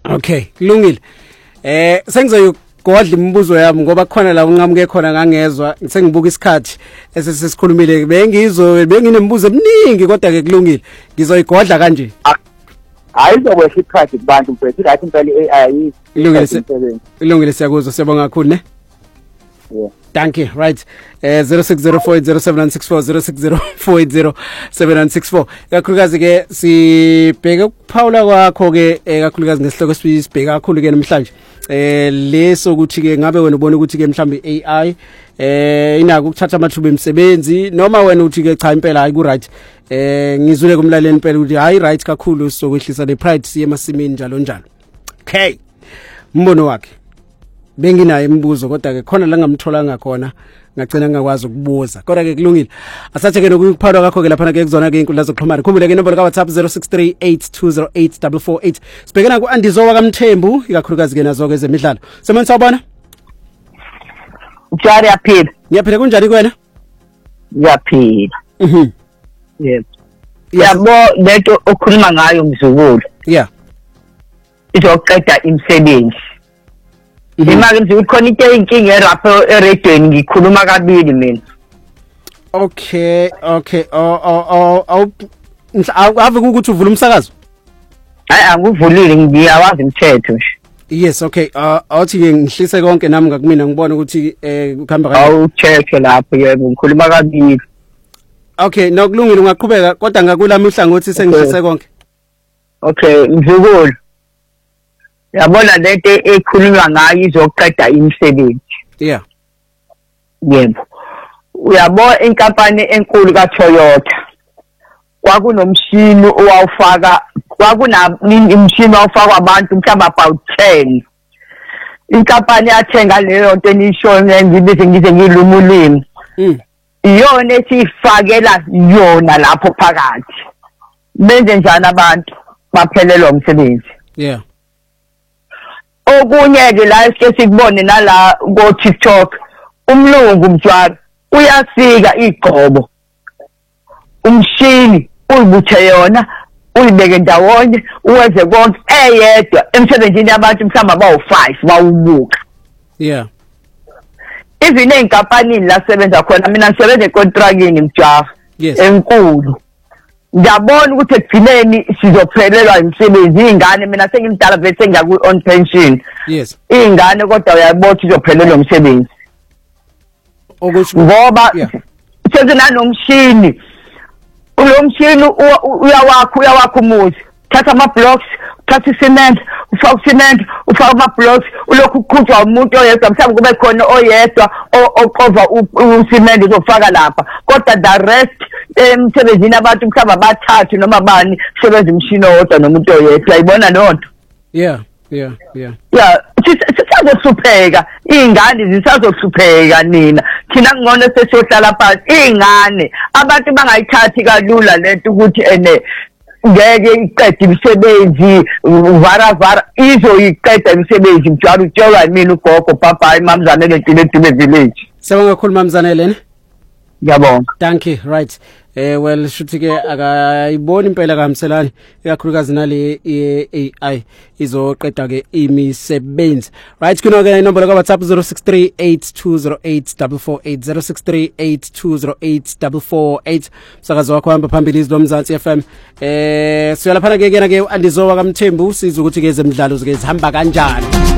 Okay, kulungile. Sengizoyigodla imibuzo yami ngoba khona la unqamuke khona ngangezwa sengibuka isikhathi esesikhulumile benginemibuzo eminingi kodwa ke kulungile. Ngizoyigodla kanje. Ayizokwehla isikhathi kubantu mfethu la impela AI ilungile siyakuzwa siyabonga kakhulu ne. Yeah. Thank you. Right. 0604807964 0604807964. Kakhulukazi ke sibheke ukuphawula kwakho ke kakhulukazi ngesihloko sibheka kakhulu ke namhlanje. Leso ukuthi ke ngabe wena ubona ukuthi ke mhlambi AI inako ukuthatha amathuba emisebenzi noma wena uthi ke cha impela hayi ku right. Ngizule kumlaleli impela ukuthi hayi right kakhulu sokwehlisa le pride siye emasimini njalo njalo. Okay. Mbono wakhe. Benginayo imibuzo kodwa ke khona la ngamtholanga khona ngagcina ngakwazi ukubuza kodwa ke kulungile asathe ke nokuphathwa kakho ke lapha ke kuzona ke inkundla zokuxhumana khumbule ke inombolo ka WhatsApp 0638208448 sibhekena ku Andizowa kaMthembu ikakhulukazi ke nazo ke ezemidlalo semenza sawubona Njari yaphila ngiyaphila kunjani kwena yaphila yebo yabo lento okhuluma ngayo mzukulu yeah izoqeda imisebenzi imake nje ukhona into inkinga erapho eradweni ngikhuluma kabili mina okay ave ukuthi uvula umsakazo hayi anguvulile ngiyawazi umthetho nje yes okay awuthi ke ngihlise konke nami ngakumina ngibona ukuthi ukuhamba kanjani awucheck lapho yebo ngikhuluma kabili okay nokulungile ungaqhubeka kodwa ngakulami uhlangothi sengihlise konke okay mzukulu yabona lento ekhulunywa ngayo izoqeda imisebenzi yeah yebo uyabona inkampani enkulu kaToyota kwakunomshini owawufaka imishini owawufaka abantu mhlawumbe about 10 inkampani yathenga leyo nto enisho ngibize ngize ngilumulimi iyona esifakela yona lapho phakathi benze njani abantu baphelelwa umsebenzi yeah okunye ke la esike sikubone nala go TikTok umlungu mjwara uyasika igqobo umshini uyibuthe yona uyibeke ndawonye uwenze konke eyedwa emsebenzini yabantu mhlamba bawu5 bawubuka yeah even enkampanini la sebenza khona mina ngisebenza econtractini mjwara enkulu ngiyabona ukuthi ekugcineni sizophelelwa imisebenzi ingane mina sengimdala vese ngiyaku on pension yes ingane kodwa uyabona izophelelwa umsebenzi ngoba sezinomshini lo mshini uyawakha umuzi thatha ama blocks thatha cement ufaka cement ufaka ama blocks ulokhu uqhutshwa umuntu oyedwa mhlawumbe kube khona oyedwa oqova ucement uzofaka lapha kodwa the rest emsebenzini abantu mhlawumbe abathathu noma bani sebenza umshini owodwa nomuntu oyedwa ayibona lonto yeah sisazohlupheka ingane zisazohlupheka nina thina ngone sesiyohlala phansi ingane abantu bangayithathi kalula lento ukuthi ngeke iqede imisebenzi vara izoyiqeda imisebenzi mjalo utshelwa yimina ugogo papa hayi mamzanele edile village sawonga kakhulu mamzanele ne ngiyabonga thank you right well shuthi ke akayiboni impela kahamselani ikakhulukazi nale AI izoqeda ke imisebenzi right kuno ke inombolo ka WhatsApp 0638208448 0638208448 sakazo wakho hamba phambili izilomzansi FM siyalaphana ke kena ke Andizowa kaMthembu siza ukuthi ke ezemidlalo zike zihamba kanjani